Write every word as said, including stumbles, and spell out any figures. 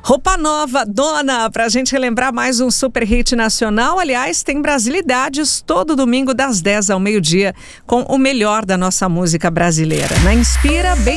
Roupa Nova, Dona, pra gente relembrar mais um super hit nacional. Aliás, tem Brasilidades todo domingo das dez ao meio-dia com o melhor da nossa música brasileira. Na Inspira, bem